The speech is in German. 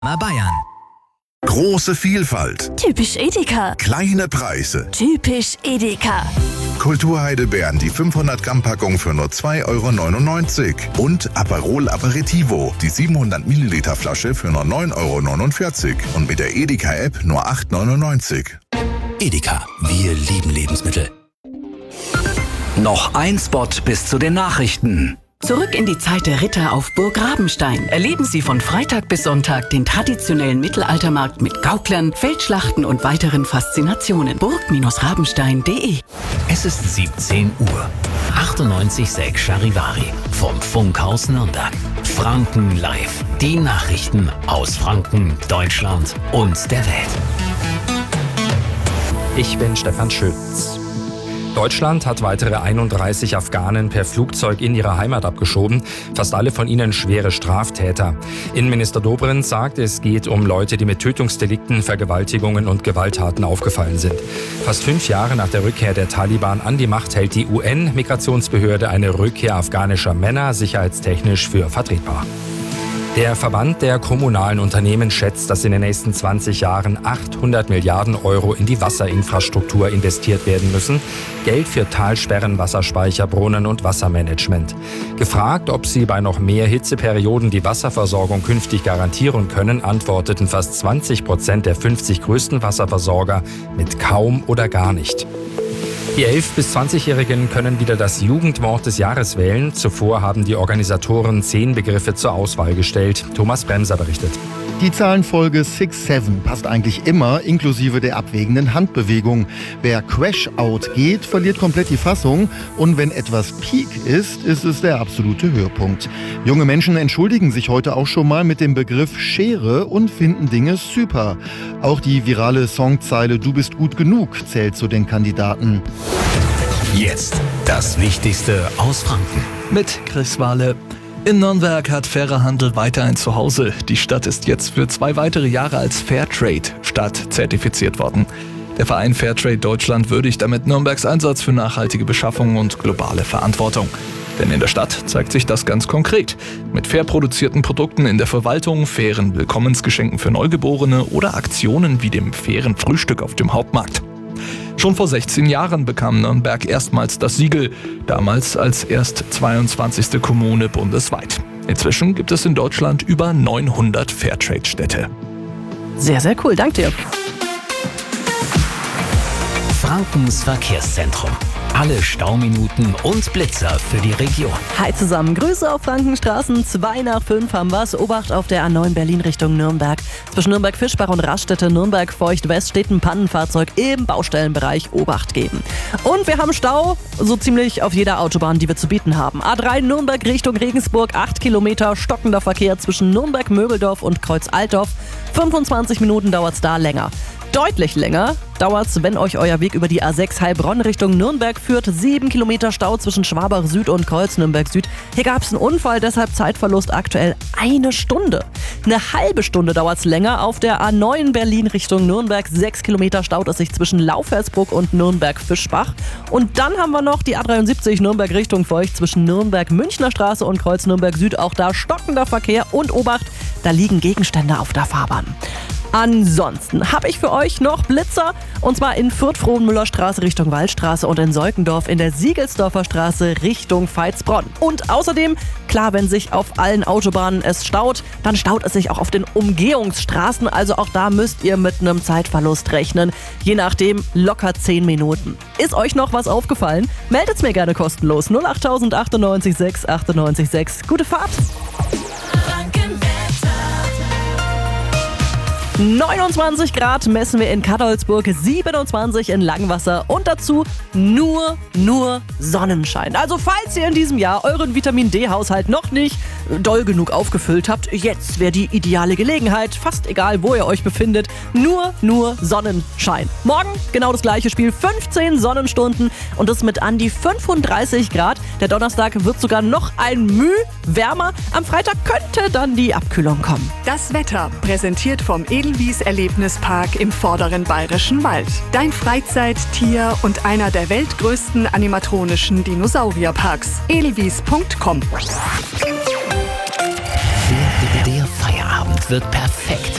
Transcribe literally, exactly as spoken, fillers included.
Bayern. Große Vielfalt. Typisch Edeka. Kleine Preise. Typisch Edeka. Kulturheidelbeeren, die fünfhundert Gramm Packung für nur zwei Euro neunundneunzig. Und Aperol Aperitivo, die siebenhundert Milliliter Flasche für nur neun Euro neunundvierzig. Und mit der Edeka-App nur acht Euro neunundneunzig. Edeka, wir lieben Lebensmittel. Noch ein Spot bis zu den Nachrichten. Zurück in die Zeit der Ritter auf Burg Rabenstein. Erleben Sie von Freitag bis Sonntag den traditionellen Mittelaltermarkt mit Gauklern, Feldschlachten und weiteren Faszinationen. burg Rabenstein punkt de. Es ist siebzehn Uhr. achtundneunzig Komma sechs Charivari vom Funkhaus Nürnberg. Franken live. Die Nachrichten aus Franken, Deutschland und der Welt. Ich bin Stefan Schütz. Deutschland hat weitere einunddreißig Afghanen per Flugzeug in ihre Heimat abgeschoben, fast alle von ihnen schwere Straftäter. Innenminister Dobrindt sagt, es geht um Leute, die mit Tötungsdelikten, Vergewaltigungen und Gewalttaten aufgefallen sind. Fast fünf Jahre nach der Rückkehr der Taliban an die Macht hält die U N-Migrationsbehörde eine Rückkehr afghanischer Männer sicherheitstechnisch für vertretbar. Der Verband der kommunalen Unternehmen schätzt, dass in den nächsten zwanzig Jahren achthundert Milliarden Euro in die Wasserinfrastruktur investiert werden müssen. Geld für Talsperren, Wasserspeicher, Brunnen und Wassermanagement. Gefragt, ob sie bei noch mehr Hitzeperioden die Wasserversorgung künftig garantieren können, antworteten fast zwanzig Prozent der fünfzig größten Wasserversorger mit kaum oder gar nicht. Die elf- bis zwanzigjährigen können wieder das Jugendwort des Jahres wählen. Zuvor haben die Organisatoren zehn Begriffe zur Auswahl gestellt. Thomas Bremser berichtet. Die Zahlenfolge sechs sieben passt eigentlich immer, inklusive der abwägenden Handbewegung. Wer Crash-Out geht, verliert komplett die Fassung. Und wenn etwas Peak ist, ist es der absolute Höhepunkt. Junge Menschen entschuldigen sich heute auch schon mal mit dem Begriff Schere und finden Dinge super. Auch die virale Songzeile Du bist gut genug zählt zu den Kandidaten. Jetzt das Wichtigste aus Franken. Mit Chris Wahle. In Nürnberg hat fairer Handel weiter ein Zuhause. Die Stadt ist jetzt für zwei weitere Jahre als Fairtrade-Stadt zertifiziert worden. Der Verein Fairtrade Deutschland würdigt damit Nürnbergs Einsatz für nachhaltige Beschaffung und globale Verantwortung. Denn in der Stadt zeigt sich das ganz konkret. Mit fair produzierten Produkten in der Verwaltung, fairen Willkommensgeschenken für Neugeborene oder Aktionen wie dem fairen Frühstück auf dem Hauptmarkt. Schon vor sechzehn Jahren bekam Nürnberg erstmals das Siegel, damals als erst zweiundzwanzigste Kommune bundesweit. Inzwischen gibt es in Deutschland über neunhundert Fairtrade-Städte. Sehr, sehr cool, danke dir. Frankens Verkehrszentrum. Alle Stauminuten und Blitzer für die Region. Hi zusammen, Grüße auf Frankenstraßen. zwei nach fünf haben wir's. Obacht auf der A neun Berlin Richtung Nürnberg. Zwischen Nürnberg-Fischbach und Raststätte Nürnberg-Feucht-West steht ein Pannenfahrzeug im Baustellenbereich. Obacht geben. Und wir haben Stau, so ziemlich auf jeder Autobahn, die wir zu bieten haben. A drei Nürnberg Richtung Regensburg, acht Kilometer, stockender Verkehr zwischen Nürnberg-Möbeldorf und Kreuz-Altdorf. fünfundzwanzig Minuten dauert's da länger. Deutlich länger dauert's, wenn euch euer Weg über die A sechs Heilbronn Richtung Nürnberg führt. Sieben Kilometer Stau zwischen Schwabach Süd und Kreuz Nürnberg Süd. Hier gab's einen Unfall, deshalb Zeitverlust aktuell eine Stunde. Eine halbe Stunde dauert's länger auf der A neun Berlin Richtung Nürnberg. Sechs Kilometer staut es sich zwischen Laufherzbruck und Nürnberg-Fischbach. Und dann haben wir noch die A dreiundsiebzig Nürnberg Richtung Feucht zwischen Nürnberg-Münchner Straße und Kreuz Nürnberg Süd. Auch da stockender Verkehr und Obacht, da liegen Gegenstände auf der Fahrbahn. Ansonsten habe ich für euch noch Blitzer, und zwar in Fürth-Frohnmüller-Straße Richtung Waldstraße und in Seukendorf in der Siegelsdorfer Straße Richtung Veitsbronn. Und außerdem, klar, wenn sich auf allen Autobahnen es staut, dann staut es sich auch auf den Umgehungsstraßen, also auch da müsst ihr mit einem Zeitverlust rechnen, je nachdem locker zehn Minuten. Ist euch noch was aufgefallen? Meldet's mir gerne kostenlos. null acht achtundneunzig sechs achtundneunzig sechs. Gute Fahrt! neunundzwanzig Grad messen wir in Kadolsburg, siebenundzwanzig in Langwasser und dazu nur, nur Sonnenschein. Also falls ihr in diesem Jahr euren Vitamin-D-Haushalt noch nicht doll genug aufgefüllt habt, jetzt wäre die ideale Gelegenheit, fast egal wo ihr euch befindet, nur, nur Sonnenschein. Morgen genau das gleiche Spiel, fünfzehn Sonnenstunden und das mit an die fünfunddreißig Grad. Der Donnerstag wird sogar noch ein Müh wärmer. Am Freitag könnte dann die Abkühlung kommen. Das Wetter präsentiert vom Edelwies Erlebnispark im vorderen Bayerischen Wald. Dein Freizeit-, Tier- und einer der weltgrößten animatronischen Dinosaurierparks. edelwies punkt com. Der, der Feierabend. Abend wird perfekt